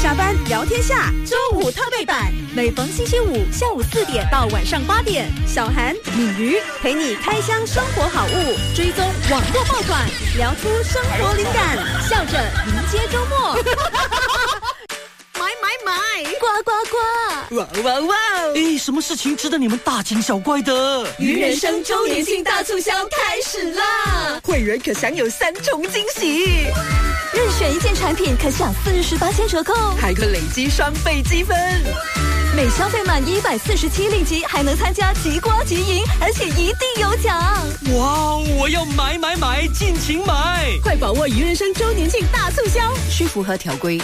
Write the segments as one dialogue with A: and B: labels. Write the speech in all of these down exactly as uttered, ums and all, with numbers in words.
A: 下班聊天下周五特备版，每逢星期五下午四点到晚上八点，小韩、敏瑜陪你开箱生活好物，追踪网络爆款，聊出生活灵感，笑着迎接周末。买买买，呱呱呱！哇哇哇！
B: 哎，什么事情值得你们大惊小怪的？
A: 愚人生周年庆大促销开始啦！会员可享有三重惊喜，任选一件产品可享四十八千折扣，还可累积双倍积分。每消费满一百四十七令吉，还能参加即刮即赢，而且一定有奖！
B: 哇，我要买买买，尽情买！
A: 快把握愚人生周年庆大促销，需符合条规。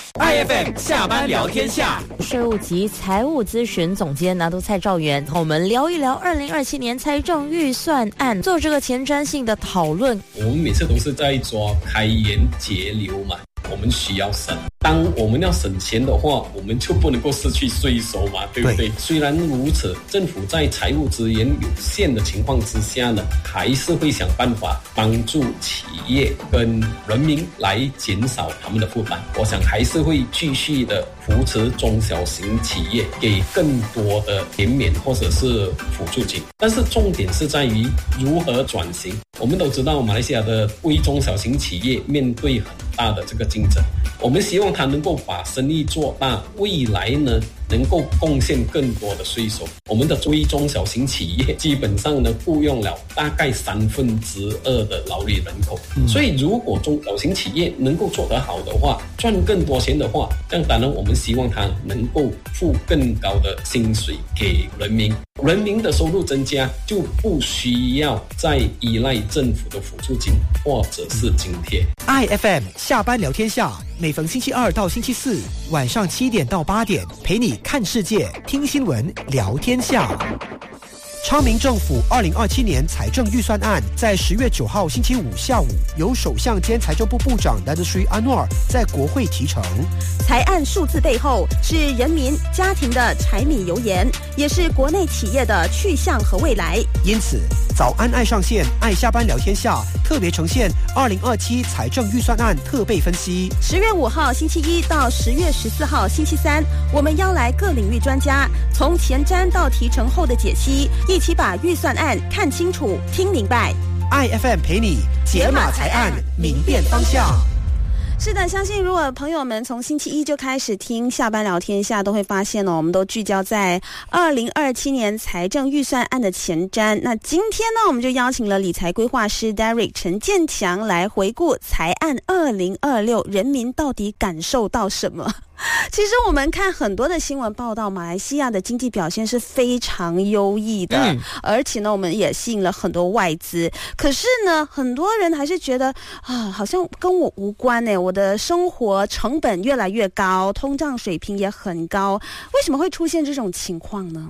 B: I F M 下班聊天下，
C: 税务及财务咨询总监拿督蔡兆元和我们聊一聊二零二七年财政预算案，做这个前瞻性的讨论。
D: 我们每次都是在抓开源节流嘛，我们需要省。当我们要省钱的话，我们就不能够失去税收嘛，对不对？对。虽然如此，政府在财务资源有限的情况之下呢，还是会想办法帮助企业跟人民来减少他们的负担。我想还是会继续的扶持中小型企业，给更多的减免或者是辅助金。但是重点是在于如何转型。我们都知道马来西亚的微中小型企业面对很大的这个竞争，我们希望它能够把生意做大，未来呢能够贡献更多的税收。我们的微中小型企业基本上呢雇用了大概三分之二的劳力人口，嗯、所以如果中小型企业能够做得好的话，赚更多钱的话，这样当然我们希望它能够付更高的薪水给人民，人民的收入增加，就不需要再依赖政府的辅助金或者是津贴。
E: I F M 下班聊天下，每逢星期二到星期四晚上七点到八点，陪你看世界、听新闻、聊天下。昌明政府二零二七年财政预算案在十月九号星期五下午，由首相兼财政部部长Datuk Seri Anwar在国会提呈。
A: 财案数字背后是人民家庭的柴米油盐，也是国内企业的去向和未来。
E: 因此，早安爱上线、爱下班聊天下特别呈现二零二七财政预算案特备分析。
A: 十月五号星期一到十月十四号星期三，我们邀来各领域专家，从前瞻到提呈后的解析，一起把预算案看清楚、听明白。
E: I F M 陪你解码财案，明辨方向。
A: 是的，相信如果朋友们从星期一就开始听下班聊天下，都会发现哦，我们都聚焦在二零二七年财政预算案的前瞻。那今天呢，我们就邀请了理财规划师 Derek 陈建强来回顾财案二零二六，人民到底感受到什么？其实我们看很多的新闻报道，马来西亚的经济表现是非常优异的，嗯、而且呢，我们也吸引了很多外资。可是呢，很多人还是觉得啊，好像跟我无关呢。我的生活成本越来越高，通胀水平也很高，为什么会出现这种情况呢？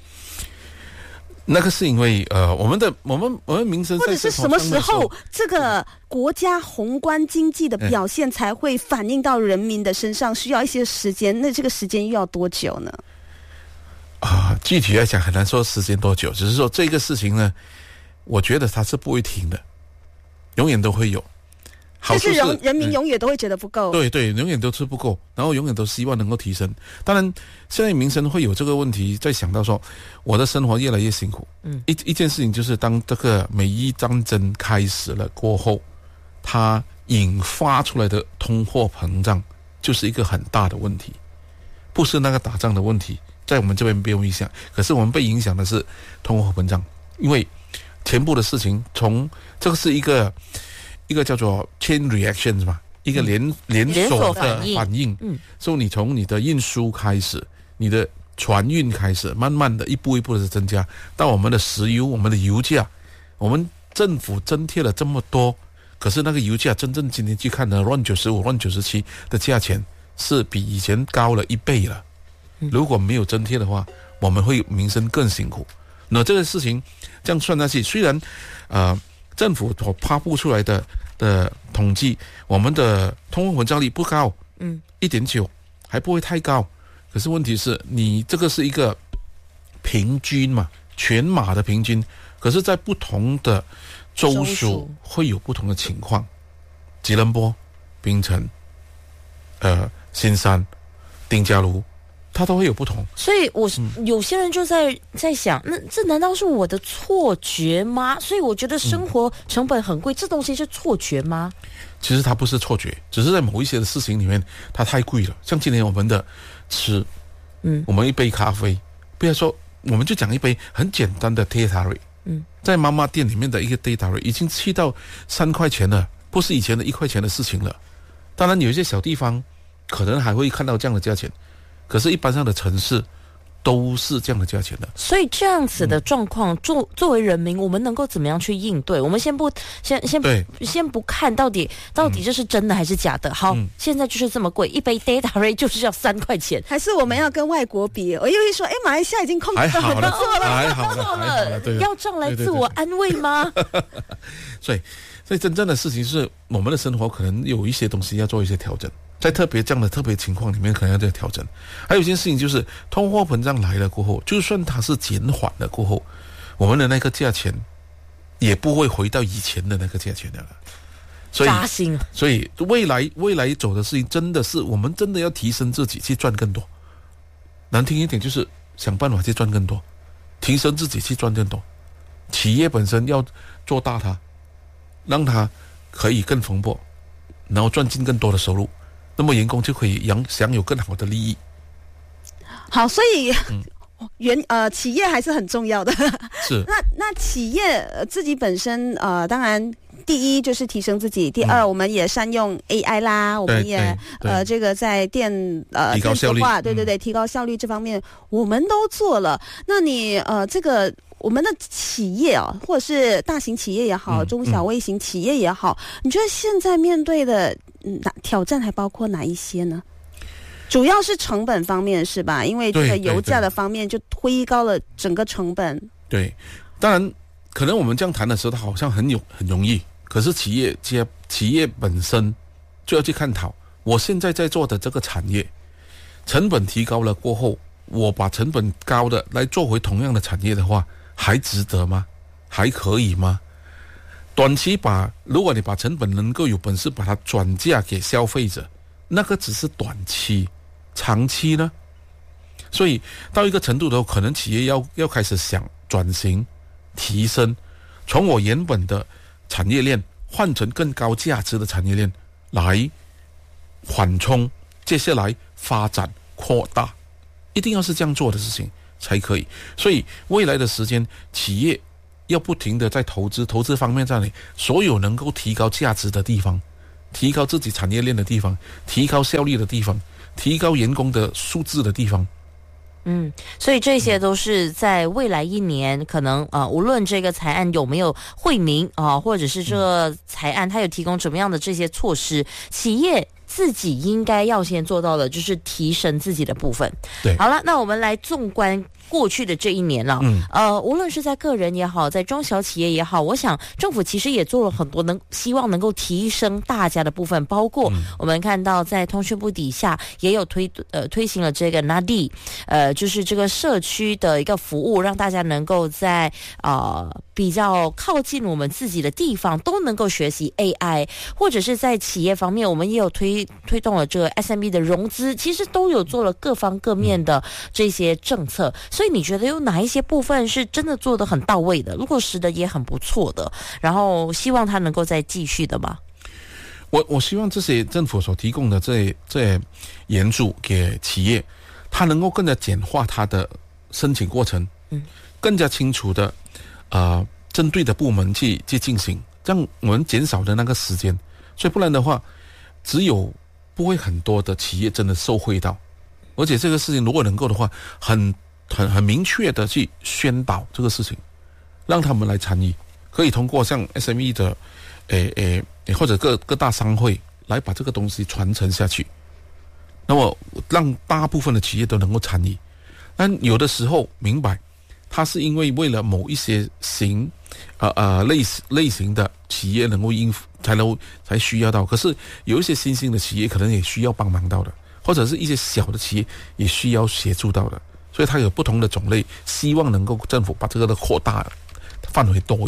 F: 那个是因为呃，我们的我们我们民生，
A: 或者是什么时候这个国家宏观经济的表现才会反映到人民的身上，需要一些时间，那这个时间又要多久呢？
F: 啊，具体来讲很难说时间多久，只是说这个事情呢，我觉得它是不会停的，永远都会有。
A: 但是人人民永远都会觉得不够、嗯，
F: 对对，永远都是不够，然后永远都希望能够提升。当然，现在民生会有这个问题，在想到说，我的生活越来越辛苦。嗯，一一件事情就是，当这个美伊战争开始了过后，它引发出来的通货膨胀，就是一个很大的问题，不是那个打仗的问题，在我们这边没有影响，可是我们被影响的是通货膨胀，因为全部的事情从这个是一个。一个叫做 chain reaction 是吧？一个连、嗯、连锁的反应。嗯，所以你从你的运输开始，你的船运开始，慢慢的一步一步的增加，到我们的石油、我们的油价，我们政府增贴了这么多，可是那个油价真正今天去看呢 ，RON 九十五、RON 九十七的价钱是比以前高了一倍了。嗯、如果没有增贴的话，我们会民生更辛苦。那这个事情这样算下去，虽然呃。政府所发布出来的的统计，我们的通货膨胀率不高，嗯，一点九，还不会太高。可是问题是你这个是一个平均嘛，全马的平均，可是在不同的州属会有不同的情况。吉隆坡、槟城、呃新山、丁家庐，它都会有不同。
C: 所以我，我、嗯、有些人就在在想，那这难道是我的错觉吗？所以我觉得生活成本很贵，嗯、这东西是错觉吗？
F: 其实它不是错觉，只是在某一些的事情里面，它太贵了。像今年我们的吃，嗯，我们一杯咖啡，不要说，我们就讲一杯很简单的 teh tarik， 嗯，在妈妈店里面的一个 teh tarik 已经去到三块钱了，不是以前的一块钱的事情了。当然，有一些小地方可能还会看到这样的价钱，可是一般上的城市都是这样的价钱的。
C: 所以这样子的状况，嗯、作作为人民，我们能够怎么样去应对？我们先不先先先不看到底到底这是真的还是假的。好，嗯、现在就是这么贵，一杯 teh tarik 就是要三块钱。
A: 还是我们要跟外国比？我又一说，哎，马来西亚已经控制到很不错了，
F: 还好了，还好了，对，
C: 要这样来自我安慰吗？
F: 对对对所以，所以真正的事情是，我们的生活可能有一些东西要做一些调整。在特别这样的特别情况里面，可能要再调整。还有一件事情就是，通货膨胀来了过后，就算它是减缓了过后，我们的那个价钱也不会回到以前的那个价钱的了。所以，
C: 扎心。
F: 所以未来未来走的事情，真的是我们真的要提升自己，去赚更多。难听一点，就是想办法去赚更多，提升自己去赚更多。企业本身要做大它，让它可以更蓬勃，然后赚进更多的收入。那么员工就可以享有更好的利益。
A: 好，所以、嗯、原呃企业还是很重要的。
F: 是。
A: 那那企业自己本身呃，当然第一就是提升自己，第二、嗯、我们也善用 A I 啦，我们也呃这个在电呃
F: 提高效率，
A: 对对对，嗯、提高效率这方面我们都做了。那你呃这个。我们的企业啊，或者是大型企业也好，中小微型企业也好，嗯嗯、你觉得现在面对的哪挑战还包括哪一些呢？主要是成本方面是吧？因为这个油价的方面就推高了整个成本。
F: 对，当然可能我们这样谈的时候，它好像很有很容易，可是企业企业企业本身就要去探讨，我现在在做的这个产业，成本提高了过后，我把成本高的来做回同样的产业的话。还值得吗？还可以吗？短期把，如果你把成本能够有本事把它转嫁给消费者，那个只是短期，长期呢？所以到一个程度的时候，可能企业要要开始想转型、提升，从我原本的产业链换成更高价值的产业链，来缓冲接下来发展扩大，一定要是这样做的事情。才可以，所以未来的时间，企业要不停的在投资，投资方面在哪里？所有能够提高价值的地方，提高自己产业链的地方，提高效率的地方，提高员工的素质的地方。
C: 嗯，所以这些都是在未来一年可能啊、呃，无论这个财案有没有惠民啊、呃，或者是这个财案它有提供什么样的这些措施，企业自己应该要先做到的就是提升自己的部分。
F: 对，
C: 好了，那我们来纵观过去的这一年了，嗯，呃，无论是在个人也好，在中小企业也好，我想政府其实也做了很多能希望能够提升大家的部分，包括我们看到在通讯部底下也有推呃推行了这个 Nadi， 呃，就是这个社区的一个服务，让大家能够在呃比较靠近我们自己的地方都能够学习 A I， 或者是在企业方面，我们也有推推动了这个 S M E 的融资，其实都有做了各方各面的这些政策。所以你觉得有哪一些部分是真的做得很到位的，落实的也很不错的，然后希望它能够再继续的吗？
F: 我我希望这些政府所提供的这这援助给企业，它能够更加简化它的申请过程，嗯，更加清楚的呃针对的部门去去进行，让我们减少的那个时间。所以不然的话，只有不会很多的企业真的受惠到，而且这个事情如果能够的话，很很很明确的去宣导这个事情，让他们来参与，可以通过像 S M E 的诶诶或者各各大商会来把这个东西传承下去，那么让大部分的企业都能够参与。但有的时候明白，它是因为为了某一些型呃呃类类型的企业能够应付，才能才需要到。可是有一些新兴的企业可能也需要帮忙到的，或者是一些小的企业也需要协助到的。所以它有不同的种类，希望能够政府把这个的扩大范围多一点。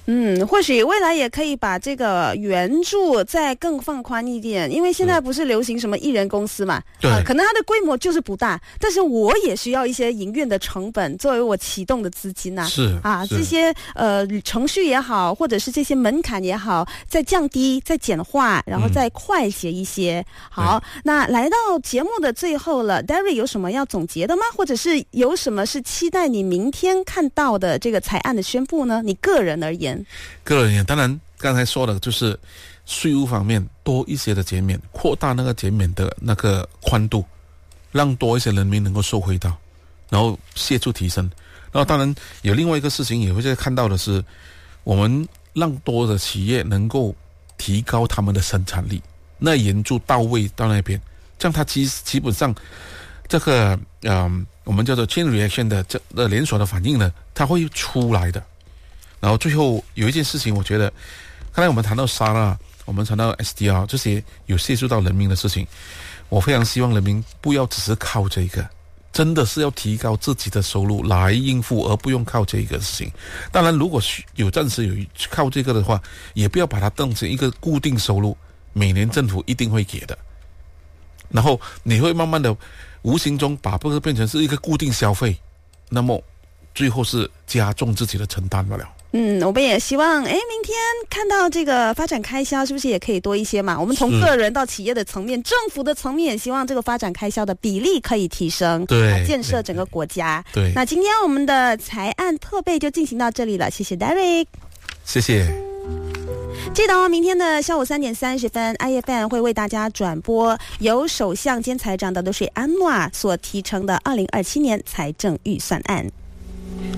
A: 嗯，或许未来也可以把这个援助再更放宽一点，因为现在不是流行什么艺人公司嘛，
F: 对、
A: 呃，可能它的规模就是不大，但是我也需要一些营运的成本作为我启动的资金呐、啊，
F: 是
A: 啊，
F: 是
A: 这些呃程序也好，或者是这些门槛也好，再降低、再简化，然后再快捷一些。嗯、好，那来到节目的最后了 ，Derek 有什么要总结的吗？或者是有什么是期待你明天看到的这个财案的宣布呢？你个人而言，
F: 个人而言，当然刚才说的就是税务方面多一些的减免，扩大那个减免的那个宽度，让多一些人民能够受惠到，然后协助提升。然后当然有另外一个事情也会在看到的是，我们让多的企业能够提高他们的生产力，那援助到位到那边，这样它基基本上这个嗯，我们叫做 chain reaction 的这的连锁的反应呢，它会出来的。然后最后有一件事情，我觉得刚才我们谈到沙拉，我们谈到 S D R 这些有涉及到人民的事情，我非常希望人民不要只是靠这个，真的是要提高自己的收入来应付，而不用靠这个事情。当然如果有暂时有靠这个的话，也不要把它当成一个固定收入，每年政府一定会给的，然后你会慢慢的无形中把这个变成是一个固定消费，那么最后是加重自己的承担不了。
A: 嗯，我们也希望，哎，明天看到这个发展开销是不是也可以多一些嘛？我们从个人到企业的层面，政府的层面也希望这个发展开销的比例可以提升，
F: 对，
A: 建设整个国家。
F: 对，
A: 那今天我们的财案特备就进行到这里了，谢谢 Derek，
F: 谢谢。
A: 记得哦，明天的下午三点三十分 ，I F M 会为大家转播由首相兼财长的德水安诺所提呈的二零二七年财政预算案。